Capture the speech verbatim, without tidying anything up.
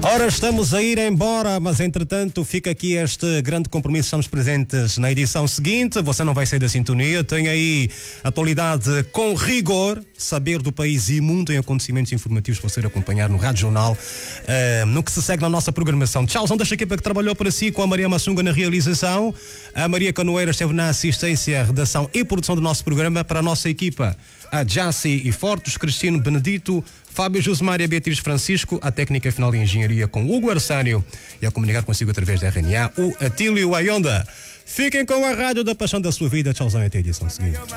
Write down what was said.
Ora, estamos a ir embora, mas entretanto fica aqui este grande compromisso. Estamos presentes na edição seguinte. Você não vai sair da sintonia. Tem aí atualidade com rigor, saber do país e mundo em acontecimentos informativos para você acompanhar no Rádio Jornal, uh, no que se segue na nossa programação. Tchauzão desta equipa que trabalhou para si, com a Maria Massunga na realização, a Maria Canoeira esteve na assistência, redação e produção do nosso programa. Para a nossa equipa, a Jaci e Fortes, Cristino Benedito, Fábio Josemar e a Beatriz Francisco, a técnica final de engenharia com Hugo Arsânio e a comunicar consigo através da R N A, o Atílio Ayonda. Fiquem com a rádio da paixão da sua vida. Tchauzão, até a edição seguinte.